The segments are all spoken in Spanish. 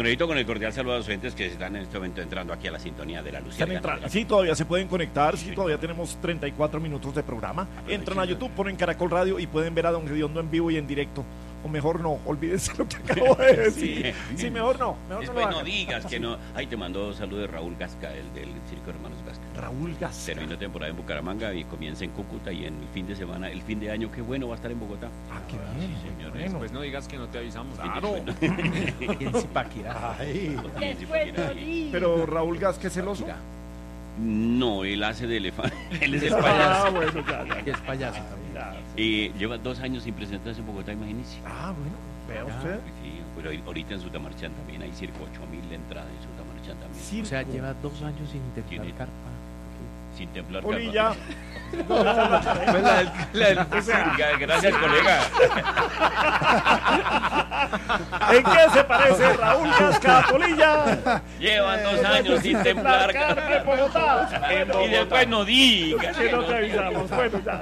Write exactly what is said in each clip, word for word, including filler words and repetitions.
Alfredito, con el cordial saludo a los oyentes que están en este momento entrando aquí a la sintonía de la Luciérnaga. Sí, todavía se pueden conectar, sí, todavía tenemos treinta y cuatro minutos de programa. Entran a YouTube, ponen Caracol Radio y pueden ver a Don Gediondo en vivo y en directo. O mejor no, olvídense lo que acabo de decir. Sí, sí mejor no. Mejor Después no, no digas que no. Ahí te mandó saludos de Raúl Gasca, el del Circo Hermanos Gasca. Raúl Gasca. Terminó temporada en Bucaramanga y comienza en Cúcuta y en el fin de semana, el fin de año, qué bueno va a estar en Bogotá. Ah, qué bien. Sí, señor. Bueno. Después no digas que no te avisamos. Claro. Y en Zipaquirá. Ay. Después no digas. Pero Raúl Gasca es celoso. No, él hace de elefante. Él es el Ah, payaso. bueno, ya, ya. Que es payaso. Y lleva dos años sin presentarse en Bogotá, imagínese. Ah, bueno, vea Ya. usted. Sí, pero ahorita en Sutamarchán también hay circo, ocho mil entradas en Sutamarchán también. Sí. O sea, lleva dos años sin intentar Tiene- carpa. Sin templar Polilla. Pues la del- la del- Gracias, colega. ¿En qué se parece Raúl Gasca a Polilla? Llevan dos años sin templar Carpa en Bogotá. En Y Bogotá. después no digas. Que no te avisamos. Bueno, ya.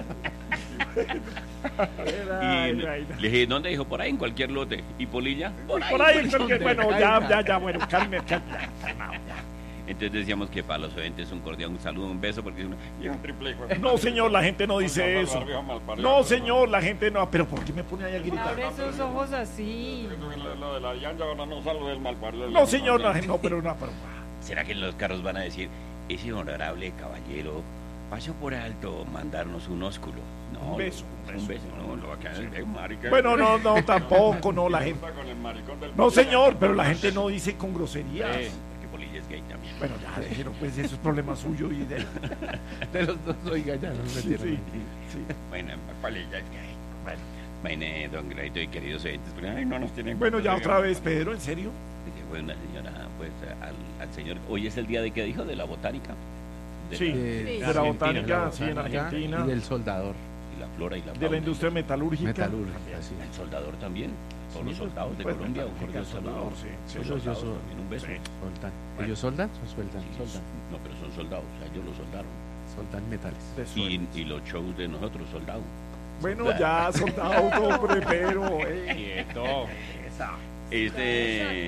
Y Ay, le ay, ay. dije, ¿dónde dijo? Por ahí, en cualquier lote. ¿Y Polilla? Por ahí, porque, bueno, ya, ya, ya, bueno, calme, calme, calmado, ya. Entonces decíamos que para los oyentes un cordial, un saludo, un beso, porque es una... y un triple hijo. No, señor, la gente no dice eso. No, señor, la gente no. Pero ¿por qué me pone ahí a gritar? Abre esos ojos así. Lo de la llanta ahora no saluda el malparido. No, señor, no, no, pero no, pero. ¿Será que en los carros van a decir, ese honorable caballero pasó por alto mandarnos un ósculo? No, Un beso, un un beso, no, lo va a quedar de marica. Bueno, no, no, tampoco, no, la gente. Con el maricón del No, señor, pero la gente no dice con groserías. Eh, porque Polilla es gay también. Bueno, ya, déjelo, pues eso es problema suyo y de. De los dos, oiga, ya no me Sí, metieron. sí, sí. Bueno, Polilla es gay. Bueno, bueno, don Gradito y queridos oyentes, pues, ay, no nos tienen... Bueno, ya otra vez, Pedro, ¿en serio? Fue una señora, pues, al, al señor... Hoy es el día de, ¿qué dijo? De la botánica. De Sí, la- De, Sí. de la botánica, la sí, en botánica Argentina. Y del soldador. y la flora y la De fauna. la industria metalúrgica. Metalúrgica, sí. El soldador también. Todos los Sí, soldados de pues, Colombia, un metalúrgica, cordial saludo. soldador, sí, sí. Los Ellos soldados son- también, un beso. Sí. Soldan. Bueno. ¿Ellos soldan o sueldan? Sí, Soldan. no, pero son soldados, o sea, ellos los soldaron. Soldan metales. De Y, suerte. y los shows de nosotros, soldados. Bueno, ya, soldado, hombre, pero. eh. Quieto. Esa. Este,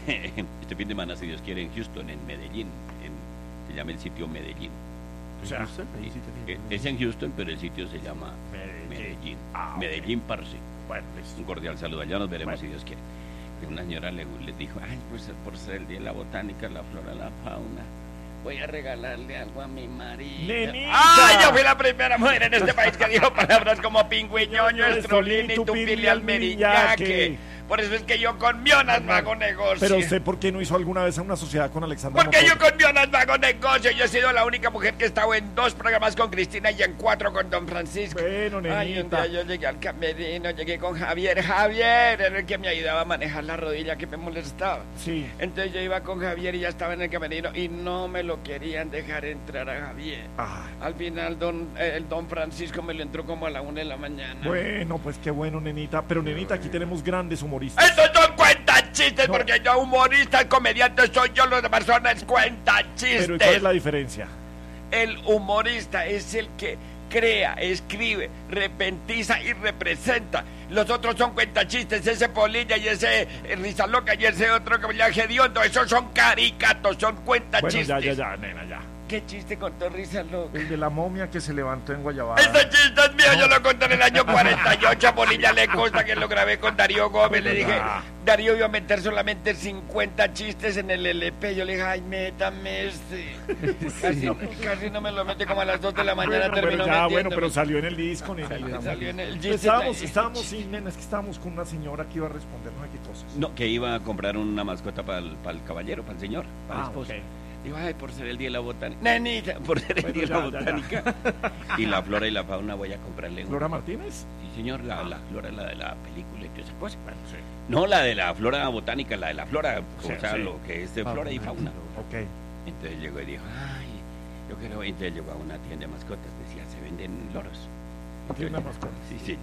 este fin de semana, si Dios quiere, en Houston, en Medellín. En, se llama el sitio Medellín. O sea, Houston, ahí sí Eh, tenía- Es en Houston, pero el sitio se llama Medellín. Ah, ok. Medellín, parce. Bueno, listo. Un cordial saludo. Allá nos veremos Bueno. si Dios quiere. Y una señora le, le dijo, ay, pues por ser el día de la botánica, la flora, la fauna, voy a regalarle algo a mi marido. ¡Nenita! ¡Ay, yo fui la primera mujer en este país que dijo palabras como pingüiñoño, Estrolín, estrolín y tupirli, tupirli almeriñaque? almeriñaque. Por eso es que yo con Mionas no hago negocio. Pero usted, ¿por qué no hizo alguna vez una sociedad con Alexandra Porque yo Motor? con Mionas no hago negocio. Yo he sido la única mujer que he estado en dos programas con Cristina y en cuatro con Don Francisco. Bueno, Ay, un nenita. día yo llegué al camerino, llegué con Javier. Javier era el que me ayudaba a manejar la rodilla que me molestaba. Sí. Entonces yo iba con Javier y ya estaba en el camerino y no me lo querían dejar entrar a Javier. Ay, Al final don, eh, el Don Francisco me lo entró como a la una de la mañana. bueno, pues qué bueno, nenita. Pero, nenita, aquí tenemos grandes humoristas. Estos son cuentachistes, No. porque yo humorista, comediante soy yo, los demás son cuentachistes. Pero, ¿y cuál es la diferencia? El humorista es el que crea, escribe, repentiza y representa. Los otros son cuentachistes, ese Polilla y ese eh, Rizaloca y ese otro que me llama Gediondo. Esos son caricatos, son Bueno, cuentachistes. ya, ya, ya, nena, ya. ¿Qué chiste contó Rizaloca? El de la momia que se levantó en Guayabada. Este chiste es mío, yo lo conté en el año cuarenta y ocho. A Polilla le consta que lo grabé con Darío Gómez. Le dije, Darío iba a meter solamente cincuenta chistes en el L P. Yo le dije, ay, métame este. Casi, casi no me lo mete como a las dos de la mañana. Bueno, terminó pero ya, bueno, metiéndome. pero salió en el disco, nenita. Salió- salió en el- Estábamos, chiste- estábamos, sí, nena, es que estábamos con una señora que iba a responder, no sé qué cosas. No, que iba a comprar una mascota para el, para el caballero, para el señor, para el Ah, esposo. ok. Digo, ay, por ser el día de la botánica. Nenita, por ser el Bueno, día de la ya, ya, ya. botánica. Y la flora y la fauna voy a comprarle una. ¿Flora Martínez? Sí, señor, la, la flora, la de la película y toda esa cosa. Bueno, sí. No, la de la flora botánica, la de la flora, Sí, o sea, sí. lo que es de flora y fauna. Ok. Entonces llegó y dijo, ay, yo quiero. Entonces llegó a una tienda de mascotas, decía, se venden loros. Tiene una mascota. Sí, sí, sí,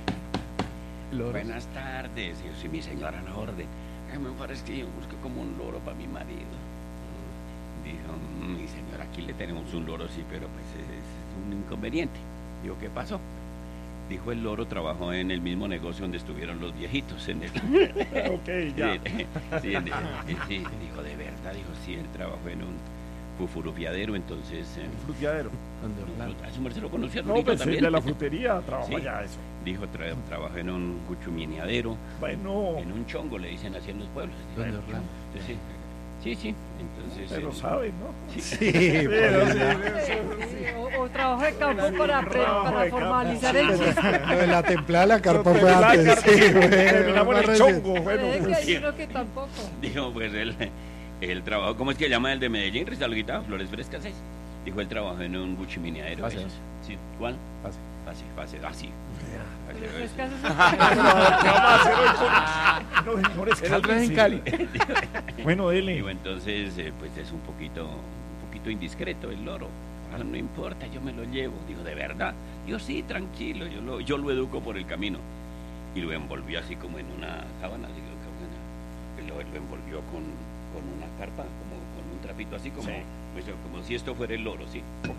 sí. Loros. Buenas tardes, yo soy mi señora, a la orden. Ay, me parece que yo busco como un loro para mi marido. Dijo, "Mm, mi señora, aquí le tenemos un loro, sí, pero pues es un inconveniente. Digo, ¿qué pasó? Dijo el loro, trabajó en el mismo negocio donde estuvieron los viejitos. En el, Ok, ya. Sí, sí, en el- sí, dijo, de verdad, dijo, sí, él trabajó en un fufurufiadero, entonces... eh, Fruteadero. Donde Orlando. a su merced lo conoció, No, Arturito, pues sí, también. de la frutería, trabajo Sí. allá, eso. Dijo, tra trabajó en un cuchuminiadero, Bueno, en un chongo, le dicen así en los pueblos. Dijo, Donde Orlando. sí, sí, sí, entonces... pero eh, saben, ¿no? Sí, Pero pues, sí, la- Sí, o, o trabajo de campo para, pre- trabajo para de campo. formalizar el chiste. Lo de la templada de la carpa Pero fue la antes. carpa, Sí, güey, terminamos en el más chongo, bueno. Puede que pues, hay uno que tampoco. Dijo, pues él, él trabajó, ¿cómo es que llama el de Medellín? Ristalguita, Flores Frescas seis. Dijo, él trabajó en un guchiminiadero. Pase. esos. Sí, ¿cuál? Pase. Pase, pase, así. Pero es que haces ¿Qué vamos a hacer hoy con- No, señores, El otro es en cálmense. Cali. Bueno, Digo, dele. entonces, eh, pues es un poquito, un poquito indiscreto el loro. Ah, no importa, yo me lo llevo. Digo, ¿de verdad? Digo, sí, tranquilo, yo lo, yo lo educo por el camino. Y lo envolvió así como en una sábana, digo, que bueno, lo, lo envolvió con, con una carpa, como con un trapito así, como, Sí. pues, como si esto fuera el loro, ¿sí? Ok.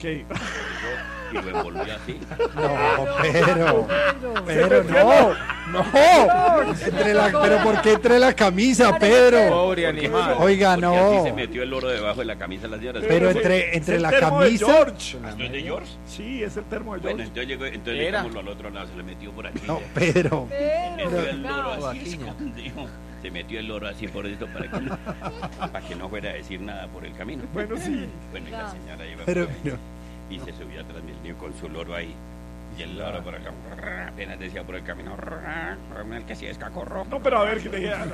Y lo envolvió así. No, pero, Pedro. pero no, no. Entre la, pero ¿por qué entre la camisa, Pedro? Pobre animal. Oiga, Porque así se no. metió el loro debajo de la camisa de las señoras. Pero es- entre- es entre el la termo de camisa- George. ¿Esto es de George? Sí, es el termo de Bueno, George. entonces llegó, entonces Era. llegámoslo al otro lado, se le metió por aquí. No, Pedro. Metió Pedro, el loro no. así Vaquiña. escondido. Se metió el loro así por esto para que, no, para que no fuera a decir nada por el camino. Bueno, sí. Bueno, y la señora iba Pero, por ahí, pero- y se subió atrás del niño con su loro ahí. Y el loro por acá, apenas decía por el camino, el que sí es cacorro. No, pero a ver, que te diga.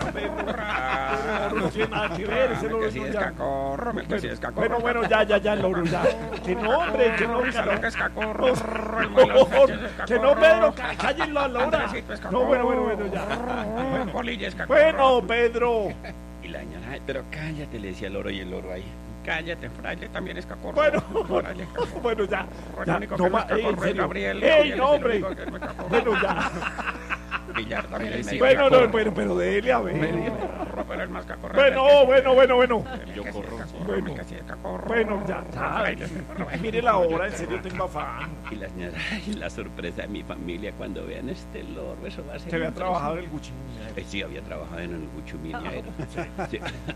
No tiene nada que ver, ese El loro que sí no es ya. cacorro, el que sí es cacorro. Bueno, bueno, ya, ya, ya, el loro, ya. Que no, hombre, que no, Esa loca es cacorro. No, que no, Pedro, ca- cállenlo a la hora. No, bueno, bueno, bueno, ya. Bueno, Polilla es cacorro. Bueno, Pedro. Y la señora, "Ay, pero cállate", le decía el loro, y el loro ahí. Cállate, fraile, también es cacorro. Bueno, Fraile es cacorro. bueno, ya. El Ya, único que no no ma- es ey, en cacorro es serio. Gabriel. ¡Ey, Gabriel no, es el hombre! único que no es cacorro. Bueno, ya. Villar también es medio Bueno, no, cacorro. bueno, pero dele a ver. Pero el más cacorro. Bueno, bueno, bueno, bueno. Yo corro. Bueno. Bueno, casi es cacorro. Bueno, ya, ya. Mire la hora, en serio tengo afán. Y la señora, y la sorpresa de mi familia cuando vean este loro, eso va a ser. Que había impresionante. trabajado en el Guchimina. Eh, Sí, había trabajado en el Guchuminiaero. Sí.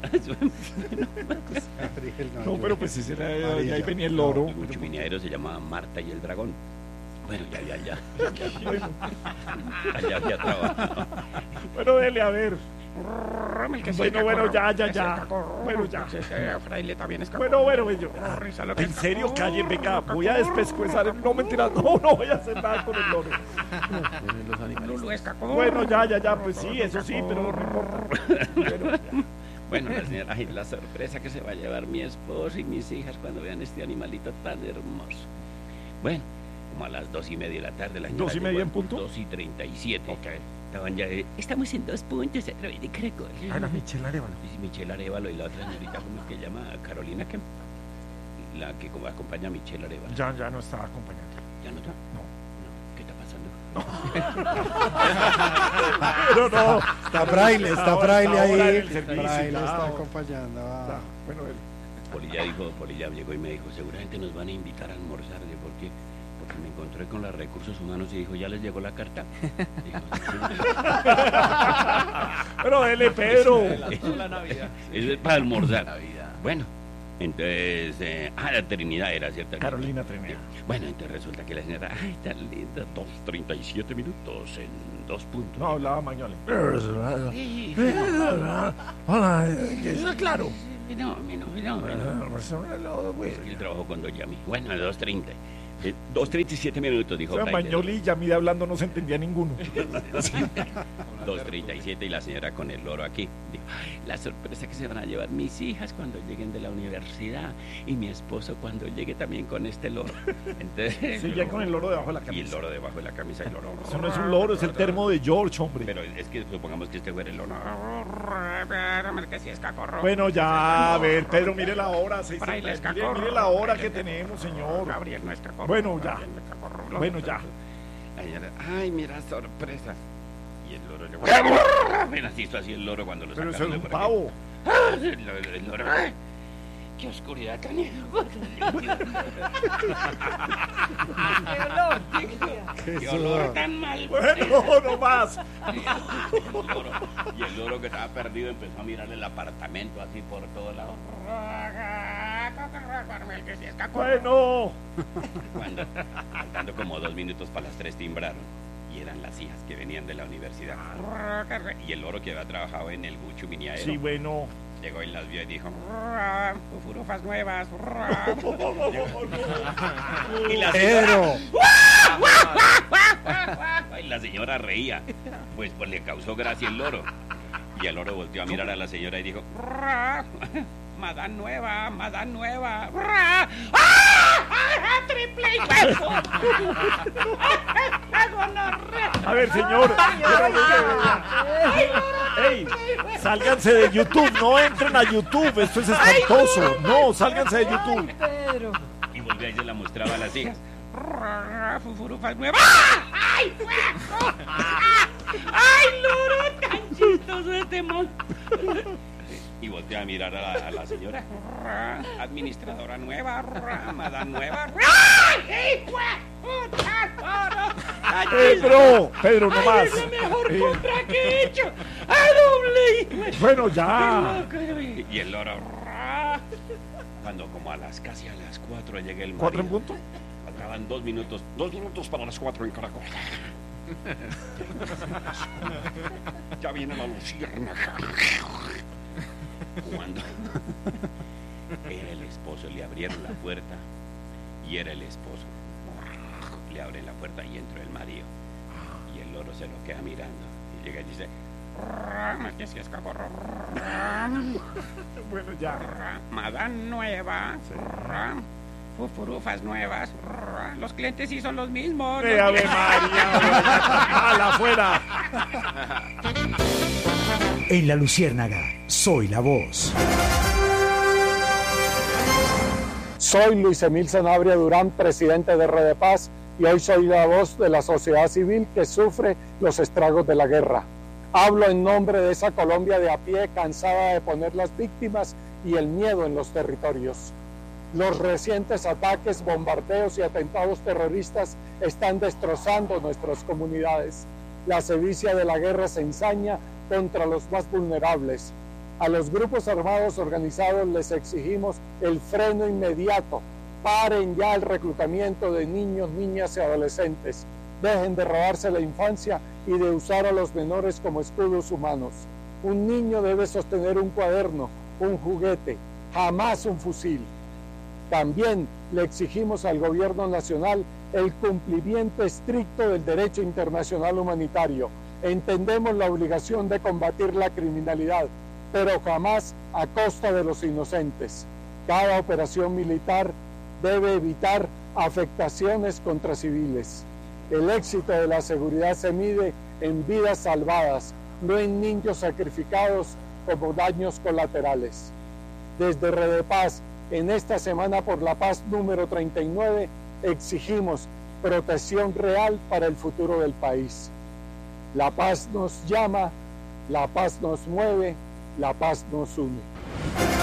No, pero pues sí, será, y ahí venía el loro. El Guchuminiaero se llamaba Marta y el Dragón. Bueno, ya, ya, ya. Bueno, Allá había trabajado. bueno, dele a ver. El que sí Bueno, es bueno, cacorro, ya, ya, ese ya. es cacorro. Bueno, ya. Ese, ese fraile también es cacorro. Bueno, bueno, bueno. Risa, lo que En es serio, cacorro. callen, venga, voy a despescuezar. el- No, mentira, no, no voy a hacer nada con el loro. Vienen los animales. Lulu es cacorro. Bueno, ya, ya, ya, pues sí, eso sí, pero no importa. Bueno, ya. Bueno, la señora, ay, la sorpresa que se va a llevar mi esposo y mis hijas cuando vean este animalito tan hermoso. Bueno, como a las dos y media de la tarde, la señora ¿Dos y llegó media a en punto? Dos y treinta y siete. Estaban ya, eh, estamos en dos puntos a través de Caracol. Ah, la Michelle Arevalo. Sí, Michelle Arevalo y la otra señorita, ¿cómo es que llama? Carolina, ¿qué? La que como acompaña a Michelle Arevalo. Ya, ya no estaba acompañando. ¿Ya no está? No. ¿Qué está pasando? Pero no. Está Fraile, está Ahora- Fraile ahora en ahí. el servicio, Fraile ya. está acompañando. Ya, a- bueno, él. Polilla dijo, Polilla llegó y me dijo, seguramente nos van a invitar a almorzar. Digo, ¿por qué? Porque me encontré con los recursos humanos y dijo, ¿ya les llegó la carta? Dijo, "Sí". Pero dele, Pedro. La Navidad. Eso es para almorzar. Navidad. Bueno, entonces, eh, ah, la Trinidad era, ¿cierto? Carolina Trinidad. Bueno, entonces resulta que la señora, ay, tan linda, dos treinta y siete minutos en dos puntos. No hablaba Magnoli. Sí, Hola, ¿está claro? no, no, no, no. Es que él trabajó con Doñami. Bueno, a dos treinta. Eh, dos treinta y siete minutos, dijo O sea, Fraile. Magnoli y Yamida hablando no se entendía ninguno. dos treinta y siete y la señora con el loro aquí. Dijo, "Ay, la sorpresa que se van a llevar mis hijas cuando lleguen de la universidad y mi esposo cuando llegue también con este loro". Entonces, Sí, ya con el loro debajo de la y el camisa. loro debajo de la camisa y el loro. Eso no es un loro, es el termo de George, hombre. Pero es que supongamos que este fuera el loro. Que sí es cacorro. Bueno, ya, a ver, Pedro, mire la hora. seis y Fraile es treinta. Mire, cacorro. mire la hora que tenemos, señor. Gabriel no es cacorro. Bueno, ya. Gabriel no es cacorro. Bueno, ya. La señora, ay, mira, sorpresas. Y el loro le apenas hizo así el loro cuando lo Pero sacaron eso es de un por aquí. pavo. Ah, el, loro- el loro, ay. qué oscuridad tan... ¡Qué olor! ¡Qué olor tan mal! Bueno, no más. Y el loro, y el loro que estaba perdido empezó a mirar el apartamento así por todos lados. Bueno. Cuando, faltando como dos minutos para las tres, timbraron. Y eran las hijas que venían de la universidad. Y el loro que había trabajado en el Gucho Miniaero. Sí, bueno. Llegó y las vio y dijo: fufurufas nuevas. Y la Pedro. Y la señora reía. Pues, pues le causó gracia el loro. Y el loro volteó a mirar a la señora y dijo: Madame nueva, madame nueva. ¡Ah! ¡Triple y huevo! A ver, señor. Ey, sálganse de YouTube, no entren a YouTube, esto es espantoso. No, sálganse de YouTube. Pedro. Y volvió y se la mostraba a las hijas. Fufurufas nuevas. ¡Ay, huevo! ¡Ay, loro! ¡Tan chistoso este mon! Y volteó a mirar a la, a la señora. Administradora nueva, madame nueva. ¡Ay, Pedro, Pedro, no más. Es la mejor Eh, compra que he hecho. ¡A doble! Bueno, ya. Y el loro. Cuando como a las casi a las cuatro llegué el marido. ¿Cuatro en punto? Faltaban dos minutos. Dos minutos para las cuatro en Caracol. Ya viene la luciérnaga. Cuando era el esposo, le abrieron la puerta y era el esposo. Le abren la puerta y entró el marido. Y el loro se lo queda mirando. Y llega y dice: ¿qué si es caborro? Bueno, ya. Madame nueva. Fufurufas nuevas. Los clientes sí son los mismos. Eh, Ave María. ¡Ala, afuera! En La Luciérnaga, soy la voz. Soy Luis Emil Sanabria Durán, presidente de Redepaz, y hoy soy la voz de la sociedad civil que sufre los estragos de la guerra. Hablo en nombre de esa Colombia de a pie, cansada de poner las víctimas y el miedo en los territorios. Los recientes ataques, bombardeos y atentados terroristas están destrozando nuestras comunidades. La sevicia de la guerra se ensaña contra los más vulnerables. A los grupos armados organizados les exigimos el freno inmediato. Paren ya el reclutamiento de niños, niñas y adolescentes. Dejen de robarse la infancia y de usar a los menores como escudos humanos. Un niño debe sostener un cuaderno, un juguete, jamás un fusil. También le exigimos al gobierno nacional el cumplimiento estricto del derecho internacional humanitario. Entendemos la obligación de combatir la criminalidad, pero jamás a costa de los inocentes. Cada operación militar debe evitar afectaciones contra civiles. El éxito de la seguridad se mide en vidas salvadas, no en niños sacrificados como daños colaterales. Desde Redepaz, en esta Semana por la Paz número treinta y nueve, exigimos protección real para el futuro del país. La paz nos llama, la paz nos mueve, la paz nos une.